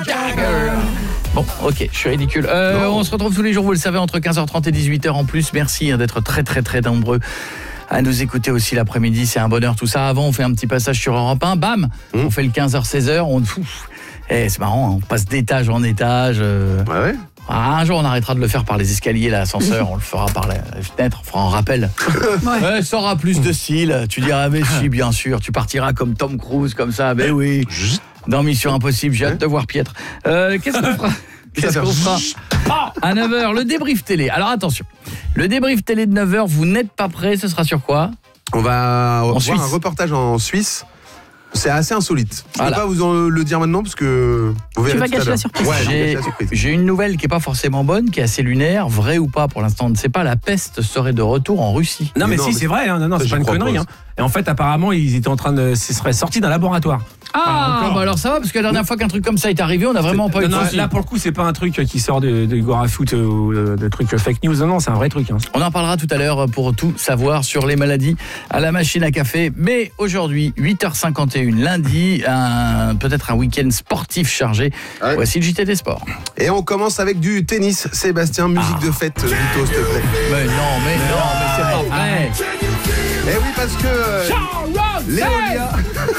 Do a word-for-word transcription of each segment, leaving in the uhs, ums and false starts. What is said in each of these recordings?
Jagger. Bon, ok, je suis ridicule. Euh, on se retrouve tous les jours, vous le savez, entre quinze heures trente et dix-huit heures en plus. Merci hein, d'être très très très nombreux à nous écouter aussi l'après-midi. C'est un bonheur tout ça. Avant, on fait un petit passage sur Europe un. Bam, mmh. on fait le quinze heures seize heures. On... Eh, c'est marrant, hein, on passe d'étage en étage. Euh... Ouais, ouais. Ah, un jour, on arrêtera de le faire par les escaliers, l'ascenseur. On le fera par la fenêtre. On fera un rappel. Ouais. Ouais, ça aura plus de style. Tu diras, mais si, bien sûr. Tu partiras comme Tom Cruise, comme ça. Ben oui. Dans Mission Impossible, j'ai hâte de voir Pietre. Euh, qu'est-ce qu'on fera Qu'est-ce qu'on fera à neuf heures, le débrief télé. Alors attention, le débrief télé de neuf heures, vous n'êtes pas prêts, ce sera sur quoi? On va en voir Suisse. un reportage en Suisse. C'est assez insolite. Je ne voilà. peux pas vous en le dire maintenant parce que vous verrez. Tu vas gâcher la surprise. Ouais, j'ai, la surprise. J'ai une nouvelle qui n'est pas forcément bonne, qui est assez lunaire, vrai ou pas pour l'instant, on ne sait pas. La peste serait de retour en Russie. Non mais, mais non, si mais c'est vrai, hein, non, non, c'est pas une connerie. Hein. Et en fait apparemment ils étaient en train de, ce serait sorti d'un laboratoire. Ah, ah bah alors ça va parce que la dernière fois qu'un truc comme ça est arrivé, on n'a vraiment pas non, eu de non, soucis. là pour le coup c'est pas un truc qui sort de, de Gorafoot ou de, de trucs fake news, non, non c'est un vrai truc. Hein. On en parlera tout à l'heure pour tout savoir sur les maladies à la machine à café. Mais aujourd'hui, huit heures cinquante et une lundi, un, peut-être un week-end sportif chargé. Ouais. Voici le J T des sports. Et on commence avec du tennis. Sébastien, musique ah. de fête, Vito, s'il te plaît. Mais non, mais non, mais c'est pas vrai. Eh oui, parce que euh, Léolia,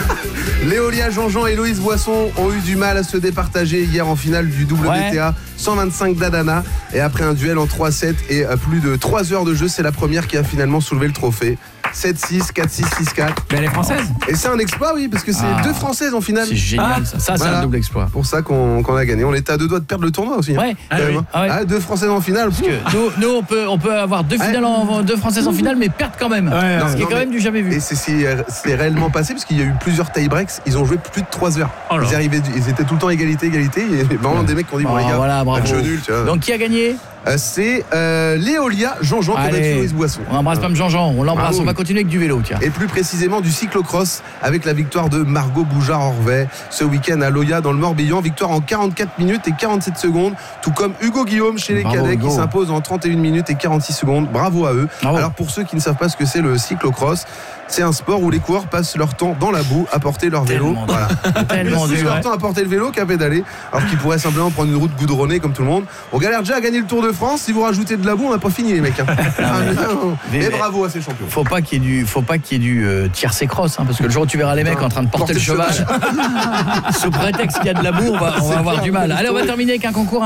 Léolia, Jean-Jean et Loïs Boisson ont eu du mal à se départager hier en finale du W T A ouais. cent vingt-cinq d'Adana. Et après un duel en trois sept et à plus de trois heures de jeu, c'est la première qui a finalement soulevé le trophée. sept six, quatre six, six quatre. Mais elle est française. Et c'est un exploit, oui, parce que c'est ah. deux françaises en finale. C'est génial, ah. ça. Ça, voilà. c'est un double exploit. Pour ça qu'on, qu'on a gagné. On était à deux doigts de perdre le tournoi aussi. Ouais. Hein, ah, oui. ah, ouais. ah, deux françaises en finale. Parce que nous, nous on, peut, on peut avoir deux, finales en, deux françaises en finale, mais perdre quand même. Ouais, non, ce qui non, est quand même du jamais vu. Et c'est, c'est, c'est réellement passé, parce qu'il y a eu plusieurs tie-breaks. Ils ont joué plus de trois heures. Oh ils, arrivaient, ils étaient tout le temps égalité, égalité. Il y avait vraiment ouais. des mecs qui ont dit, bon, oh, les gars, voilà, bravo. jeu nul. Tu vois. Donc, qui a gagné? Euh, c'est euh, Léolia Jean-Jean qui a battu Loïs Boisson. On embrasse Mme Jean-Jean, on l'embrasse, bravo. On va continuer avec du vélo, tiens. Et plus précisément du cyclocross avec la victoire de Margot Boujard-Orvet ce week-end à Loya dans le Morbihan. Victoire en quarante-quatre minutes et quarante-sept secondes, tout comme Hugo Guillaume chez les bravo, cadets Hugo. Qui s'impose en trente et une minutes et quarante-six secondes. Bravo à eux. Bravo. Alors pour ceux qui ne savent pas ce que c'est le cyclocross, c'est un sport où les coureurs passent leur temps dans la boue à porter leur vélo. Tellement voilà. Tellement Ils passent leur ouais. temps à porter le vélo qu'à pédaler, alors qu'ils pourraient simplement prendre une route goudronnée comme tout le monde. On galère déjà à gagner le Tour de France. Si vous rajoutez de la boue, on n'a pas fini les mecs. Hein. mais, et bravo à ces champions. Faut pas qu'il y ait du, faut pas qu'il y ait du euh, tiercé cross, hein, parce que le jour où tu verras les mecs non, en train de porter, porter le cheval, sous prétexte qu'il y a de la boue, on va, on va avoir du mal. Allez, on va terminer avec un concours.